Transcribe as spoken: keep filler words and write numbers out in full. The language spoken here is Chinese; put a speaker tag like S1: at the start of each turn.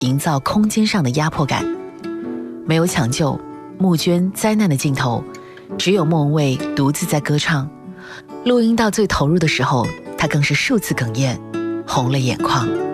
S1: 营造空间上的压迫感。没有抢救，募捐灾难的镜头，只有莫文蔚独自在歌唱。录音到最投入的时候，他更是数次哽咽，红了眼眶。